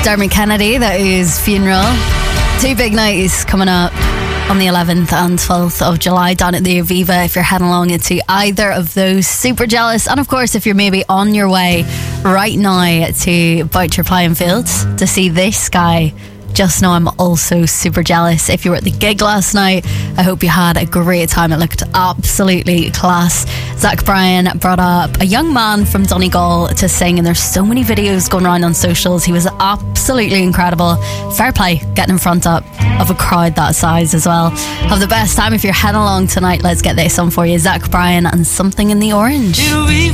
Dermot Kennedy, that is funeral. Two big nights coming up on the 11th and 12th of July down at the Aviva. If you're heading along into either of those, super jealous. And of course, if you're maybe on your way right now to Boucher Playing Fields to see this guy, just know I'm also super jealous. If you were at the gig last night, I hope you had a great time. It looked absolutely class. Zach Bryan brought up a young man from Donegal to sing, and there's so many videos going around on socials. He was absolutely incredible. Fair play getting in front of a crowd that size as well. Have the best time if you're heading along tonight. Let's get this on for you. Zach Bryan and Something in the Orange. It'll be